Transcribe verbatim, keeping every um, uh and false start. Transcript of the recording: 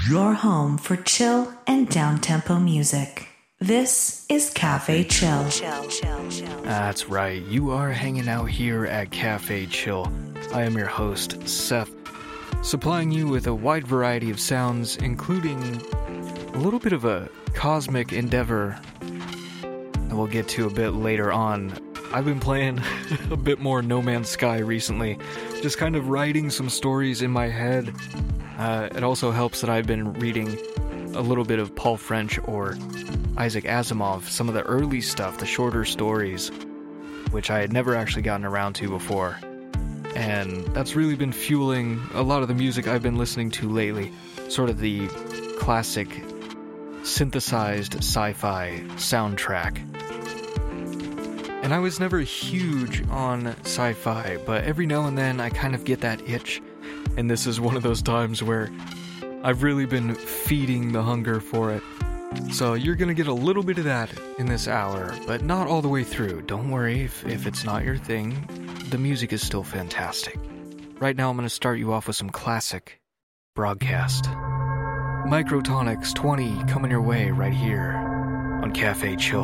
Your home for chill and down-tempo music. This is Cafe Chill. That's right, you are hanging out here at Cafe Chill. I am your host, Seth, supplying you with a wide variety of sounds, including a little bit of a cosmic endeavor that we'll get to a bit later on. I've been playing a bit more No Man's Sky recently, just kind of writing some stories in my head. Uh, it also helps that I've been reading a little bit of Paul French or Isaac Asimov, some of the early stuff, the shorter stories, which I had never actually gotten around to before. And that's really been fueling a lot of the music I've been listening to lately, sort of the classic synthesized sci-fi soundtrack. And I was never huge on sci-fi, but every now and then I kind of get that itch, and this is one of those times where I've really been feeding the hunger for it. So you're gonna get a little bit of that in this hour, but not all the way through. Don't worry if, if it's not your thing, the music is still fantastic. Right now I'm gonna start you off with some classic broadcast. Microtonics twenty coming your way right here on Cafe Chill.